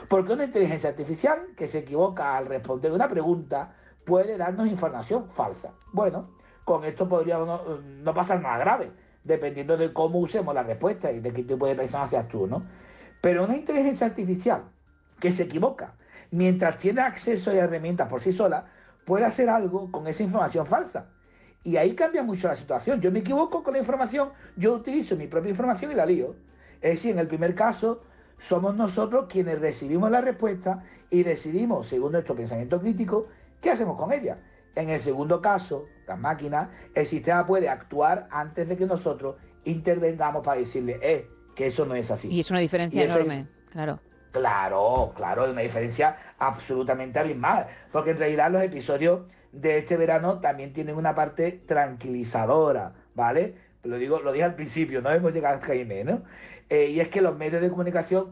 Porque una inteligencia artificial que se equivoca al responder una pregunta puede darnos información falsa. Bueno, con esto podría no pasar nada grave, dependiendo de cómo usemos la respuesta y de qué tipo de persona seas tú, ¿no? Pero una inteligencia artificial que se equivoca mientras tiene acceso a herramientas por sí sola, puede hacer algo con esa información falsa. Y ahí cambia mucho la situación. Yo me equivoco con la información, yo utilizo mi propia información y la lío. Es decir, en el primer caso, somos nosotros quienes recibimos la respuesta y decidimos, según nuestro pensamiento crítico, qué hacemos con ella. En el segundo caso, las máquinas, el sistema puede actuar antes de que nosotros intervengamos para decirle, que eso no es así. Y es una diferencia enorme, claro. Claro, es una diferencia absolutamente abismal, porque en realidad los episodios de este verano también tienen una parte tranquilizadora, ¿vale? Lo dije al principio, no hemos llegado hasta ahí, ¿no? Y es que los medios de comunicación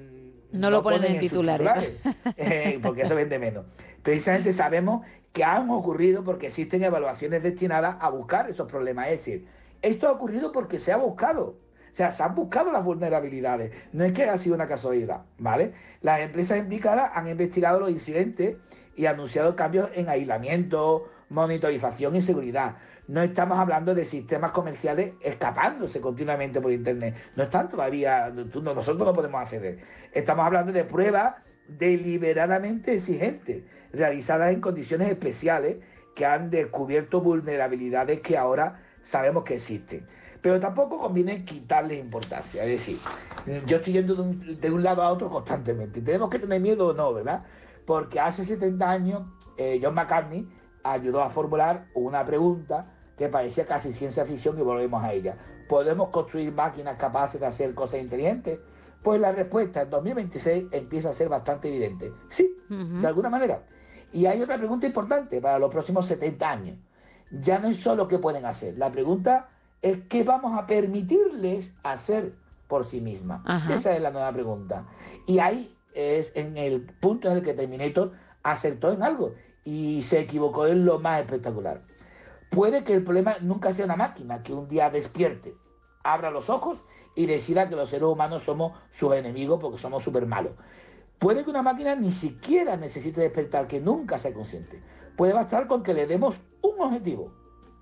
no lo ponen en titulares, porque eso vende menos. Precisamente sabemos que han ocurrido porque existen evaluaciones destinadas a buscar esos problemas. Es decir, esto ha ocurrido porque se ha buscado. O sea, se han buscado las vulnerabilidades. No es que haya sido una casualidad, ¿vale? Las empresas implicadas han investigado los incidentes y anunciado cambios en aislamiento, monitorización y seguridad. No estamos hablando de sistemas comerciales escapándose continuamente por Internet. No están todavía, nosotros no podemos acceder. Estamos hablando de pruebas deliberadamente exigentes, realizadas en condiciones especiales que han descubierto vulnerabilidades que ahora sabemos que existen. Pero tampoco conviene quitarles importancia. Es decir, yo estoy yendo de un lado a otro constantemente. Tenemos que tener miedo o no, ¿verdad? Porque hace 70 años John McCartney ayudó a formular una pregunta que parecía casi ciencia ficción y volvemos a ella. ¿Podemos construir máquinas capaces de hacer cosas inteligentes? Pues la respuesta en 2026 empieza a ser bastante evidente. Sí, de alguna manera. Y hay otra pregunta importante para los próximos 70 años. Ya no es solo qué pueden hacer. La pregunta es qué vamos a permitirles hacer por sí mismas. Esa es la nueva pregunta. Y ahí es en el punto en el que Terminator acertó en algo y se equivocó en lo más espectacular. Puede que el problema nunca sea una máquina que un día despierte, abra los ojos y decida que los seres humanos somos sus enemigos porque somos súper malos. Puede que una máquina ni siquiera necesite despertar, que nunca sea consciente. Puede bastar con que le demos un objetivo,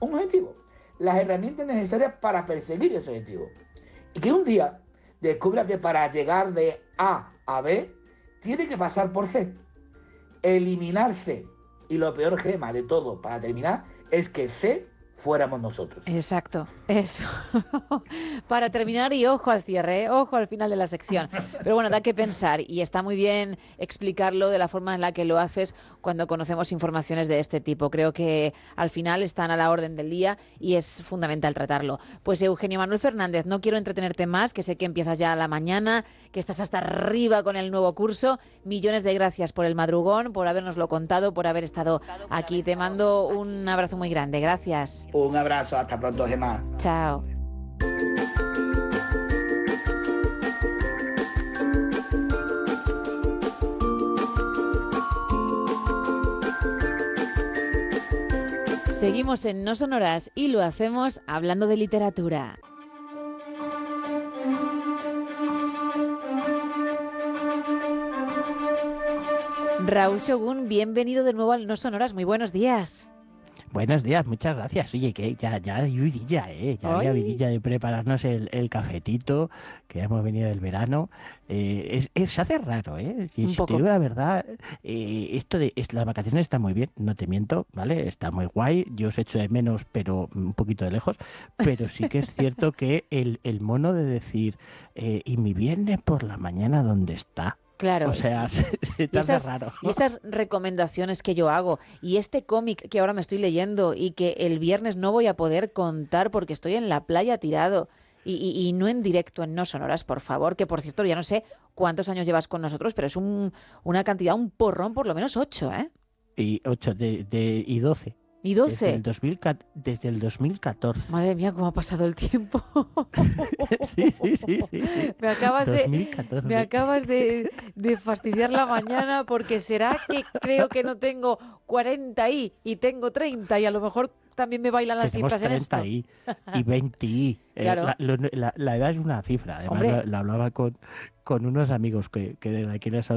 las herramientas necesarias para perseguir ese objetivo. Y que un día descubra que para llegar de A a B tiene que pasar por C. Eliminar C. Y lo peor gema de todo, para terminar, es que C fuéramos nosotros. Exacto, eso. Para terminar, y ojo al cierre, ojo al final de la sección. Pero bueno, da que pensar y está muy bien explicarlo de la forma en la que lo haces cuando conocemos informaciones de este tipo. Creo que al final están a la orden del día y es fundamental tratarlo. Pues Eugenio Manuel Fernández, no quiero entretenerte más, que sé que empiezas ya a la mañana, que estás hasta arriba con el nuevo curso. Millones de gracias por el madrugón, por habernoslo contado, por haber estado aquí. Te mando un abrazo muy grande. Gracias. Un abrazo, hasta pronto, Gemma. Chao. Seguimos en No Sonoras y lo hacemos hablando de literatura. Raúl Shogun, bienvenido de nuevo al No Sonoras. Muy buenos días. Buenos días, muchas gracias. Oye, que ya hay vidilla, ya había vidilla de prepararnos el cafetito, que ya hemos venido del verano. Se hace raro, Si te digo la verdad, las vacaciones están muy bien, no te miento, ¿vale? Está muy guay, yo os echo de menos, pero un poquito de lejos. Pero sí que es cierto que el mono de decir, ¿y mi viernes por la mañana dónde está? Claro. O sea, se te hace raro. Y esas recomendaciones que yo hago, y este cómic que ahora me estoy leyendo y que el viernes no voy a poder contar porque estoy en la playa tirado y no en directo en No Sonoras, por favor, que por cierto ya no sé cuántos años llevas con nosotros, pero es una cantidad, un porrón, por lo menos 8, ¿eh? Y 8 y 12. ¿Y 12? Desde el 2014. Madre mía, cómo ha pasado el tiempo. Sí. Me acabas 2014. Me acabas de fastidiar la mañana porque será que creo que no tengo 40 y tengo 30 y a lo mejor también me bailan las cifras en esto. 30 y 20. Claro. La edad es una cifra. Además, lo hablaba con unos amigos que desde aquí les